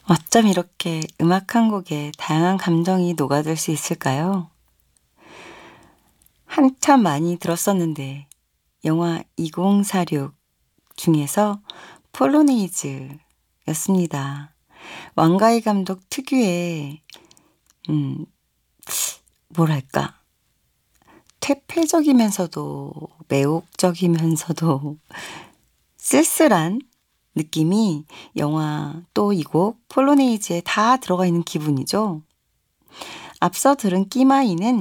어쩜 이렇게 음악 한 곡에 다양한 감정이 녹아들 수 있을까요? 한참 많이 들었었는데, 영화 2046 중에서 폴로네이즈였습니다. 왕가희 감독 특유의, 음, 뭐랄까, 퇴폐적이면서도 매혹적이면서도 쓸쓸한 느낌이 영화 또 이 곡 폴로네이즈에 다 들어가 있는 기분이죠. 앞서 들은 끼마이는